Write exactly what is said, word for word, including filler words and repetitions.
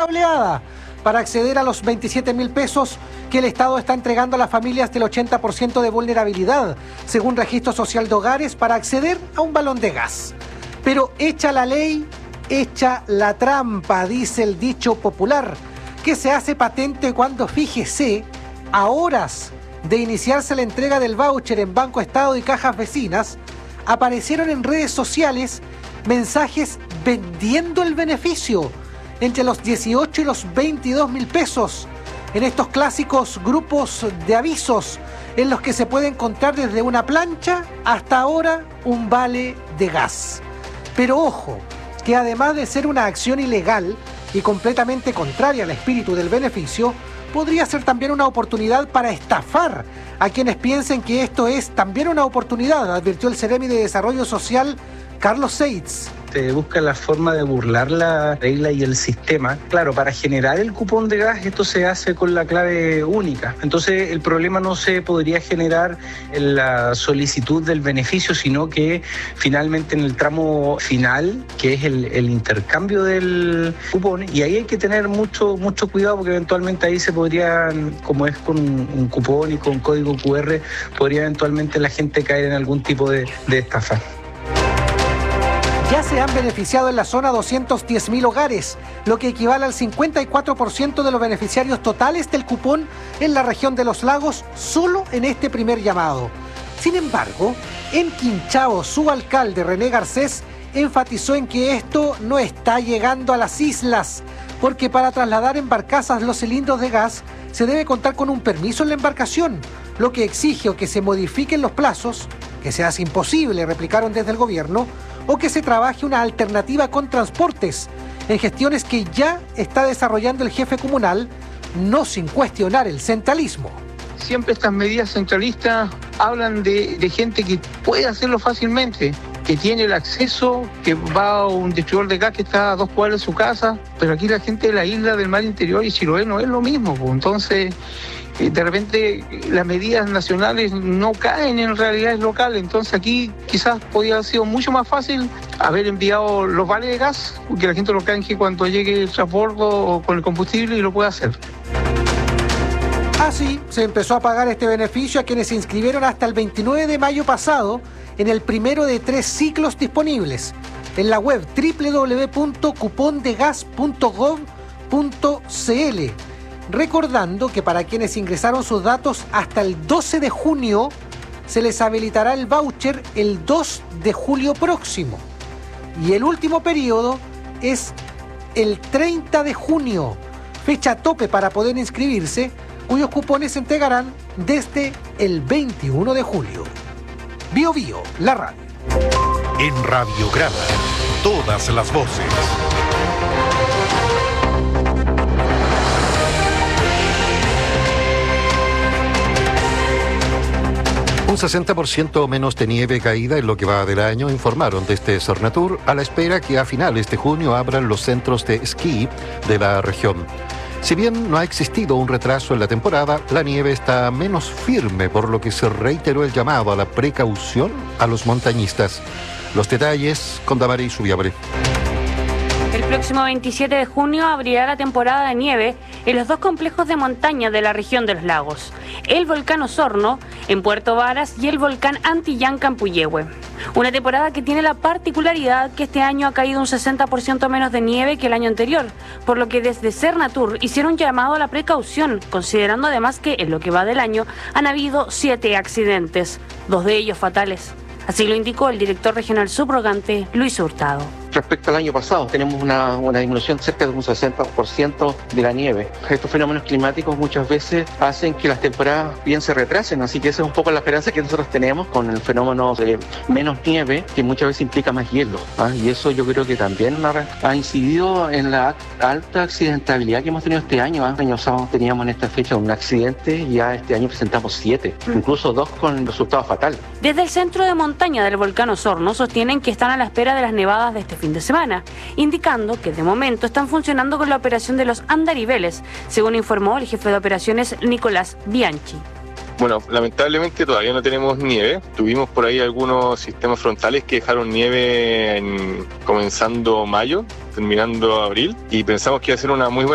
oleada para acceder a los veintisiete mil pesos que el Estado está entregando a las familias del ochenta por ciento de vulnerabilidad, según Registro Social de Hogares, para acceder a un balón de gas. Pero hecha la ley, hecha la trampa, dice el dicho popular, que se hace patente cuando, fíjese, a horas de iniciarse la entrega del voucher en Banco Estado y cajas vecinas, aparecieron en redes sociales mensajes vendiendo el beneficio entre los dieciocho y los veintidós mil pesos en estos clásicos grupos de avisos en los que se puede encontrar desde una plancha hasta ahora un vale de gas. Pero ojo, que además de ser una acción ilegal y completamente contraria al espíritu del beneficio, podría ser también una oportunidad para estafar a quienes piensen que esto es también una oportunidad, advirtió el Ceremi de Desarrollo Social, Carlos Seitz. Se busca la forma de burlar la regla y el sistema. Claro, para generar el cupón de gas esto se hace con la clave única. Entonces el problema no se podría generar en la solicitud del beneficio, sino que finalmente en el tramo final, que es el, el intercambio del cupón, y ahí hay que tener mucho, mucho cuidado porque eventualmente ahí se podrían, como es con un, un cupón y con código cu erre, podría eventualmente la gente caer en algún tipo de, de estafa. Ya se han beneficiado en la zona doscientos diez mil hogares, lo que equivale al cincuenta y cuatro por ciento de los beneficiarios totales del cupón en la región de Los Lagos, solo en este primer llamado. Sin embargo, en Quinchao, su alcalde René Garcés enfatizó en que esto no está llegando a las islas, porque para trasladar en barcazas los cilindros de gas se debe contar con un permiso en la embarcación, lo que exige o que se modifiquen los plazos, que se hace imposible, replicaron desde el gobierno, o que se trabaje una alternativa con transportes, en gestiones que ya está desarrollando el jefe comunal, no sin cuestionar el centralismo. Siempre estas medidas centralistas hablan de, de gente que puede hacerlo fácilmente, que tiene el acceso, que va a un distribuidor de gas que está a dos cuadras de su casa, pero aquí la gente de la isla del mar interior y Chiloé no es lo mismo, pues. Entonces de repente las medidas nacionales no caen en realidades locales, entonces aquí quizás podría haber sido mucho más fácil haber enviado los vales de gas, que la gente lo canje cuando llegue el transbordo o con el combustible y lo pueda hacer. Así se empezó a pagar este beneficio a quienes se inscribieron hasta el veintinueve de mayo pasado en el primero de tres ciclos disponibles en la web doble u doble u doble u punto cupón de gas punto gov punto ce ele. Recordando que para quienes ingresaron sus datos hasta el doce de junio, se les habilitará el voucher el dos de julio próximo. Y el último periodo es el treinta de junio, fecha tope para poder inscribirse, cuyos cupones se entregarán desde el veintiuno de julio. Bio Bio, la radio. En Radiograma, todas las voces. Un sesenta por ciento menos de nieve caída en lo que va del año, informaron desde Cernatur, a la espera que a finales de junio abran los centros de esquí de la región. Si bien no ha existido un retraso en la temporada, la nieve está menos firme, por lo que se reiteró el llamado a la precaución a los montañistas. Los detalles con Damaris Subiabre. El próximo veintisiete de junio abrirá la temporada de nieve en los dos complejos de montaña de la región de los lagos, el volcán Osorno en Puerto Varas y el volcán Antillán Campuyehue. Una temporada que tiene la particularidad que este año ha caído un sesenta por ciento menos de nieve que el año anterior, por lo que desde Cernatur hicieron un llamado a la precaución, considerando además que en lo que va del año han habido siete accidentes, dos de ellos fatales. Así lo indicó el director regional subrogante, Luis Hurtado. Respecto al año pasado, tenemos una, una disminución cerca de un sesenta por ciento de la nieve. Estos fenómenos climáticos muchas veces hacen que las temporadas bien se retrasen, así que esa es un poco la esperanza que nosotros tenemos con el fenómeno de menos nieve, que muchas veces implica más hielo, ¿ah? Y eso yo creo que también ha, ha incidido en la alta accidentabilidad que hemos tenido este año. ¿ah? El año pasado teníamos en esta fecha un accidente y ya este año presentamos siete, mm. incluso dos con resultado fatal. Desde el centro de montaña del volcán Osorno sostienen que están a la espera de las nevadas de este fin de semana, indicando que de momento están funcionando con la operación de los andariveles, según informó el jefe de operaciones Nicolás Bianchi. Bueno, lamentablemente todavía no tenemos nieve. Tuvimos por ahí algunos sistemas frontales que dejaron nieve en, comenzando mayo, terminando abril, y pensamos que iba a ser una muy buena